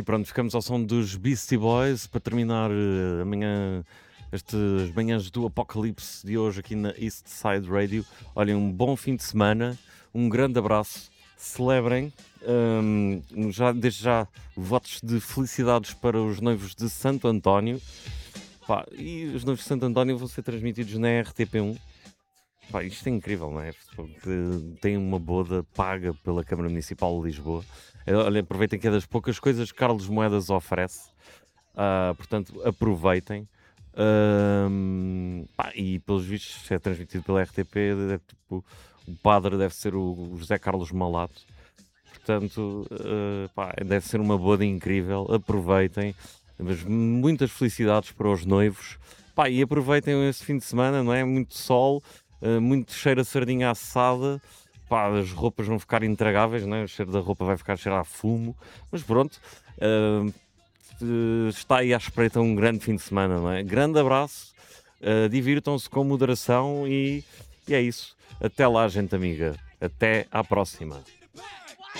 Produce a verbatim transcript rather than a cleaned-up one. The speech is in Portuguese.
E pronto, ficamos ao som dos Beastie Boys para terminar eh, amanhã, estas manhãs do Apocalipse de hoje aqui na East Side Radio. Olhem, um bom fim de semana, um grande abraço, celebrem, hum, já, desde já votos de felicidades para os noivos de Santo António. Pá, e os noivos de Santo António vão ser transmitidos na R T P um. Pá, isto é incrível, não é? Porque tem uma boda paga pela Câmara Municipal de Lisboa. Eh, Olha, aproveitem que é das poucas coisas que Carlos Moedas oferece. Ah, portanto, aproveitem. Ahm, pá, e pelos vistos, se é transmitido pela R T P, é tipo, o padre deve ser o José Carlos Malato. Portanto, eh, pá, deve ser uma boda incrível. Aproveitem. Mas muitas felicidades para os noivos. Pá, e aproveitem esse fim de semana, não é? Muito sol, eh, muito cheiro a sardinha assada. Pá, as roupas vão ficar intragáveis, não é? O cheiro da roupa vai ficar a cheirar a fumo. Mas pronto, eh, eh, está aí à espreita um grande fim de semana, não é? Grande abraço, eh, divirtam-se com moderação e, e é isso. Até lá, gente amiga. Até à próxima.